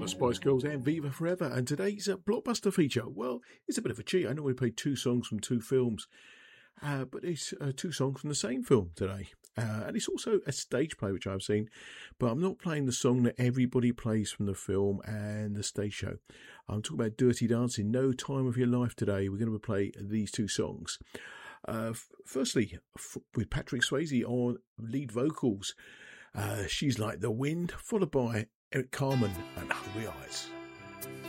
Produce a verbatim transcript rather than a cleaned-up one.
the Spice Girls and Viva Forever, and today's a blockbuster feature. Well, it's a bit of a cheat. I normally play two songs from two films, uh, but it's uh, two songs from the same film today. Uh, and it's also a stage play, which I've seen, but I'm not playing the song that everybody plays from the film and the stage show. I'm talking about Dirty Dancing, No Time of Your Life today. We're going to play these two songs. Uh, f- firstly, f- with Patrick Swayze on lead vocals, uh, She's Like the Wind, followed by Eric Carmen and Hungry Eyes.